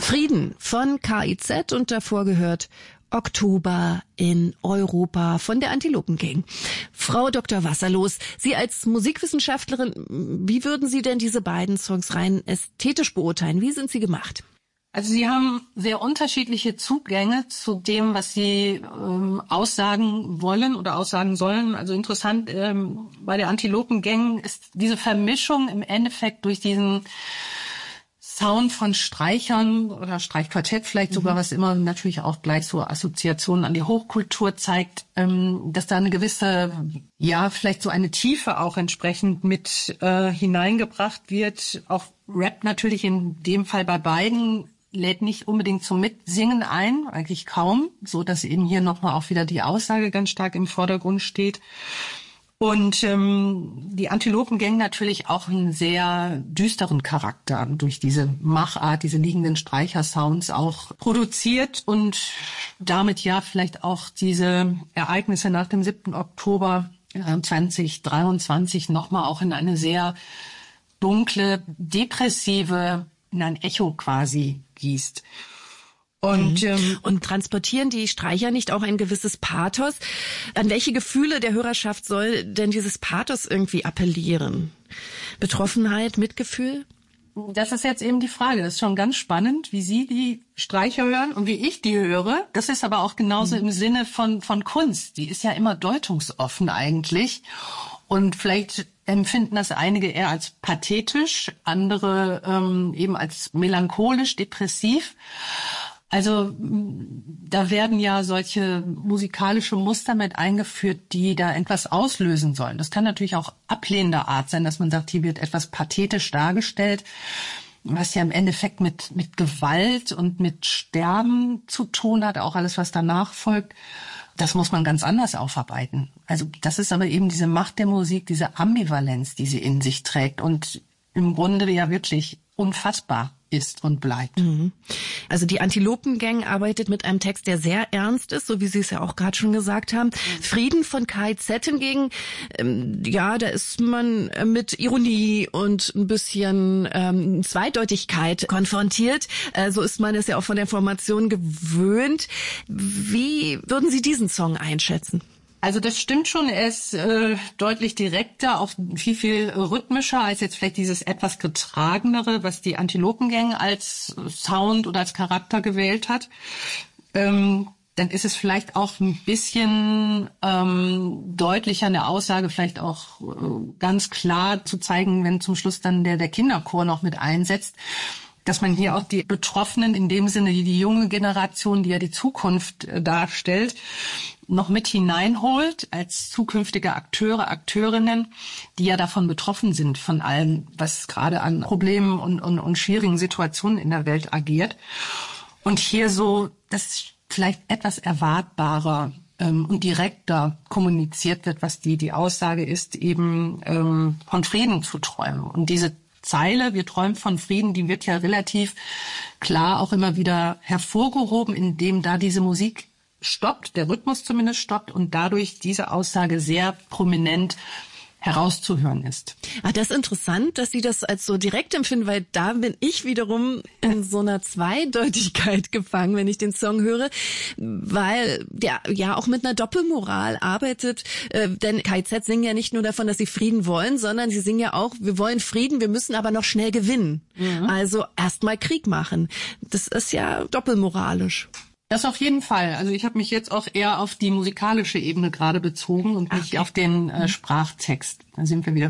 Frieden von KIZ und davor gehört Oktober in Europa von der Antilopen-Gang. Frau Dr. Wasserlos, Sie als Musikwissenschaftlerin, wie würden Sie denn diese beiden Songs rein ästhetisch beurteilen? Wie sind sie gemacht? Also Sie haben sehr unterschiedliche Zugänge zu dem, was Sie aussagen wollen oder aussagen sollen. Also interessant bei der Antilopen-Gang ist diese Vermischung im Endeffekt durch diesen Sound von Streichern oder Streichquartett vielleicht sogar, was immer natürlich auch gleich so Assoziationen an die Hochkultur zeigt, dass da eine gewisse, ja, vielleicht so eine Tiefe auch entsprechend mit hineingebracht wird. Auch Rap natürlich in dem Fall bei beiden lädt nicht unbedingt zum Mitsingen ein, eigentlich kaum, so dass eben hier nochmal auch wieder die Aussage ganz stark im Vordergrund steht. Und die Antilopen-Gang natürlich auch einen sehr düsteren Charakter durch diese Machart, diese liegenden Streichersounds auch produziert und damit ja vielleicht auch diese Ereignisse nach dem 7. Oktober 2023 nochmal auch in eine sehr dunkle, depressive, in ein Echo quasi gießt. Und transportieren die Streicher nicht auch ein gewisses Pathos? An welche Gefühle der Hörerschaft soll denn dieses Pathos irgendwie appellieren? Betroffenheit, Mitgefühl? Das ist jetzt eben die Frage. Das ist schon ganz spannend, wie Sie die Streicher hören und wie ich die höre. Das ist aber auch genauso im Sinne von Kunst. Die ist ja immer deutungsoffen eigentlich. Und vielleicht empfinden das einige eher als pathetisch, andere eben als melancholisch, depressiv. Also da werden ja solche musikalische Muster mit eingeführt, die da etwas auslösen sollen. Das kann natürlich auch ablehnender Art sein, dass man sagt, hier wird etwas pathetisch dargestellt, was ja im Endeffekt mit Gewalt und mit Sterben zu tun hat, auch alles, was danach folgt. Das muss man ganz anders aufarbeiten. Also das ist aber eben diese Macht der Musik, diese Ambivalenz, die sie in sich trägt und im Grunde ja wirklich unfassbar ist und bleibt. Also die Antilopen-Gang arbeitet mit einem Text, der sehr ernst ist, so wie Sie es ja auch gerade schon gesagt haben. Frieden von KIZ hingegen, ja, da ist man mit Ironie und ein bisschen Zweideutigkeit konfrontiert. So ist man es ja auch von der Formation gewöhnt. Wie würden Sie diesen Song einschätzen? Also das stimmt schon, er ist deutlich direkter, auch viel rhythmischer als jetzt vielleicht dieses etwas getragenere, was die Antilopen-Gang als Sound oder als Charakter gewählt hat. Dann ist es vielleicht auch ein bisschen deutlicher in der Aussage, vielleicht auch ganz klar zu zeigen, wenn zum Schluss dann der Kinderchor noch mit einsetzt, dass man hier auch die Betroffenen, in dem Sinne die junge Generation, die ja die Zukunft darstellt, noch mit hineinholt als zukünftige Akteure, Akteurinnen, die ja davon betroffen sind, von allem, was gerade an Problemen und schwierigen Situationen in der Welt agiert. Und hier so, dass vielleicht etwas erwartbarer und direkter kommuniziert wird, was die Aussage ist, eben von Frieden zu träumen. Und diese Zeile, wir träumen von Frieden, die wird ja relativ klar auch immer wieder hervorgehoben, indem da diese Musik stoppt, der Rhythmus zumindest stoppt und dadurch diese Aussage sehr prominent herauszuhören ist. Das ist interessant, dass Sie das als so direkt empfinden, weil da bin ich wiederum in so einer Zweideutigkeit gefangen, wenn ich den Song höre, weil der ja auch mit einer Doppelmoral arbeitet, denn KIZ singen ja nicht nur davon, dass sie Frieden wollen, sondern sie singen ja auch, wir wollen Frieden, wir müssen aber noch schnell gewinnen. Also erstmal Krieg machen. Das ist ja doppelmoralisch. Das auf jeden Fall. Also ich habe mich jetzt auch eher auf die musikalische Ebene gerade bezogen und nicht auf den Sprachtext. Da sind wir wieder